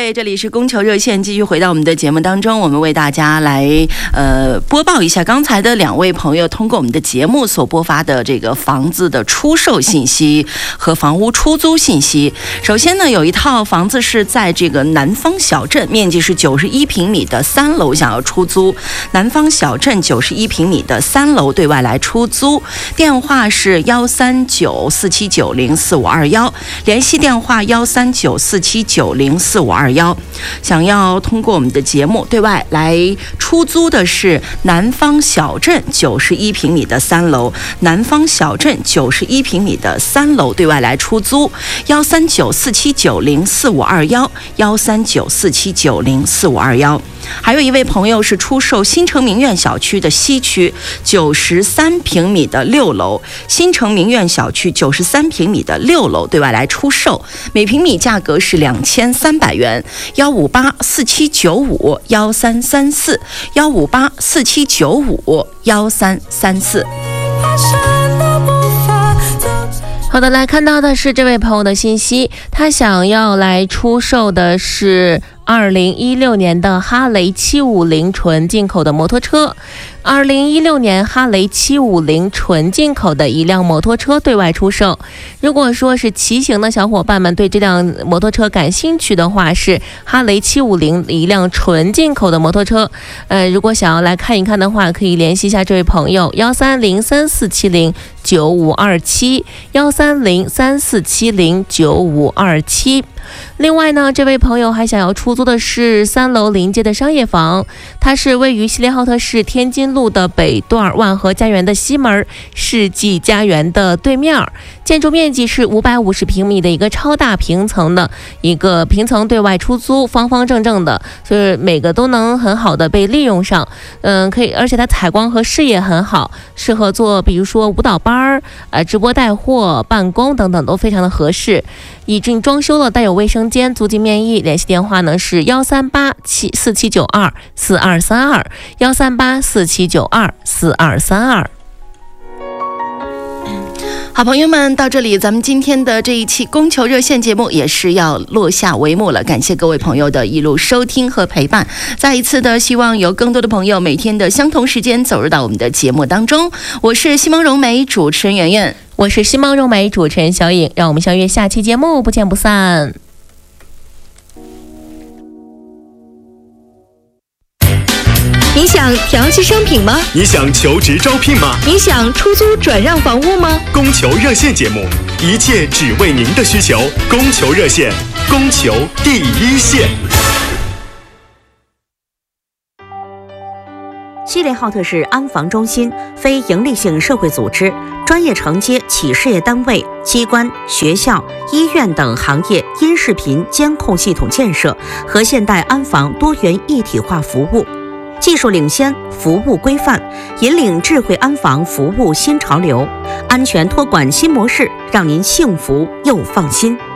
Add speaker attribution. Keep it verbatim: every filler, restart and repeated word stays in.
Speaker 1: 位，这里是供求热线，继续回到我们的节目当中，我们为大家来呃播报一下刚才的两位朋友通过我们的节目所播发的这个房子的出售信息和房屋出租信息。首先呢，有一套房子是在这个南方小镇，面积是九十一平米的三楼，想要出租。南方小镇九十一平米的三楼对外来出租，电话是幺三九四七九零四五二幺，联系电话幺三九四七九零四五二幺。想要通过我们的节目对外来出租的是南方小镇九十一平米的三楼，南方小镇九十一平米的三楼对外来出租，幺三九四七九零四五二幺，幺三九四七九零四五二幺。还有一位朋友是出售新城名苑小区的西区九十三平米的六楼，新城名苑小区九十三平米的六楼对外来出售，每平米价格是两千三百元，幺五八四七九五幺三三四，幺五八四七九五幺三三四。
Speaker 2: 好的，来看到的是这位朋友的信息，他想要来出售的是二零一六年的哈雷七五零纯进口的摩托车。二零一六年哈雷七五零纯进口的一辆摩托车对外出售。如果说是骑行的小伙伴们对这辆摩托车感兴趣的话，是哈雷七五零一辆纯进口的摩托车。呃，如果想要来看一看的话，可以联系一下这位朋友幺三零三四七零九五二七，幺三零三四七零九五二七。另外呢，这位朋友还想要出租的是三楼临街的商业房，它是位于锡林浩特市天津路的北段万和家园的西门，世纪家园的对面，建筑面积是五百五十平米的一个超大平层的一个平层对外出租，方方正正的，所以每个都能很好的被利用上。嗯，可以，而且它采光和视野很好，适合做比如说舞蹈班、呃直播带货、办公等等都非常的合适。已经装修了，带有卫生间，租金面议。联系电话呢是幺三八七四七九二四二三二，幺三八四七九二四二三二。
Speaker 1: 好朋友们，到这里咱们今天的这一期供求热线节目也是要落下帷幕了，感谢各位朋友的一路收听和陪伴，再一次的希望有更多的朋友每天的相同时间走入到我们的节目当中。我是西蒙融媒主持人圆圆，
Speaker 2: 我是西蒙融媒主持人小颖，让我们相约下期节目不见不散。
Speaker 3: 你想调剂商品吗？
Speaker 4: 你想求职招聘吗？
Speaker 3: 你想出租转让房屋吗？
Speaker 4: 供求热线节目，一切只为您的需求。供求热线，供求第一线。
Speaker 5: 锡林浩特市安防中心非营利性社会组织，专业承接企事业单位、机关、学校、医院等行业音视频监控系统建设和现代安防多元一体化服务。技术领先，服务规范，引领智慧安防服务新潮流，安全托管新模式，让您幸福又放心。